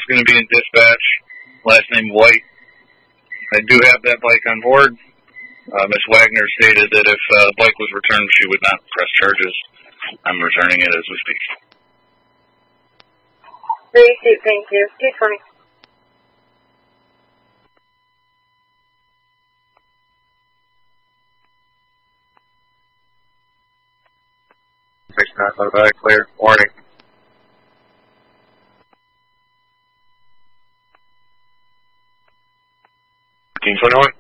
going to be in dispatch. Last name White. I do have that bike on board. Ms. Wagner stated that if the bike was returned, she would not press charges. I'm returning it as we speak. Receipt, thank you. State for me. Clear. Warning. 1521.